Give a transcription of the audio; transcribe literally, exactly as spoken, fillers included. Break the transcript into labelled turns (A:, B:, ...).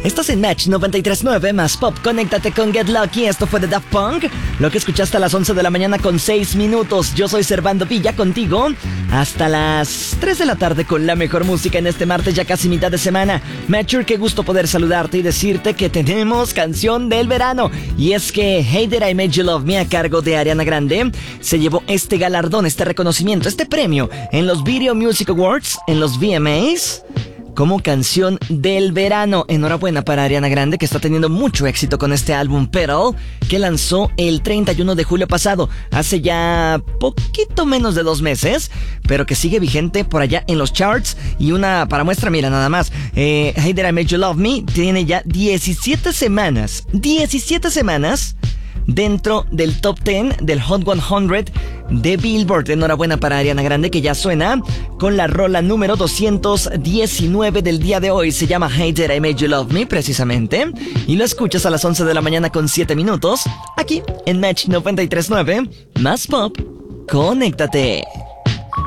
A: Estás en Match noventa y tres punto nueve más Pop. Conéctate con Get Lucky. Esto fue de Daft Punk. Lo que escuchaste a las once de la mañana con seis minutos. Yo soy Servando Villa contigo hasta las tres de la tarde con la mejor música en este martes, ya casi mitad de semana. Matcher, qué gusto poder saludarte y decirte que tenemos canción del verano. Y es que Hey Did I Made You Love Me, a cargo de Ariana Grande, se llevó este galardón, este reconocimiento, este premio en los Video Music Awards, en los V M As, como canción del verano. Enhorabuena para Ariana Grande, que está teniendo mucho éxito con este álbum Petal, que lanzó el treinta y uno de julio pasado, hace ya poquito menos de dos meses, pero que sigue vigente por allá en los charts. Y una para muestra, mira nada más, eh, Hey Did I Make You Love Me tiene ya diecisiete semanas, diecisiete semanas dentro del top diez del Hot cien de Billboard. Enhorabuena para Ariana Grande, que ya suena con la rola número doscientos diecinueve del día de hoy. Se llama Hey Did I Made You Love Me, precisamente, y lo escuchas a las once de la mañana con siete minutos aquí en Match noventa y tres punto nueve más Pop. Conéctate.